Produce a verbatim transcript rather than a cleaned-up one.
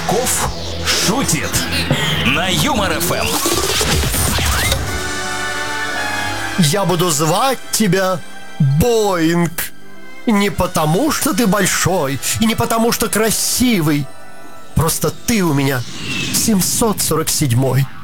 Кошельков шутит на Юмор эф эм. Я буду звать тебя Боинг. Не потому, что ты большой, и не потому, что красивый. Просто ты у меня семьсот сорок седьмой.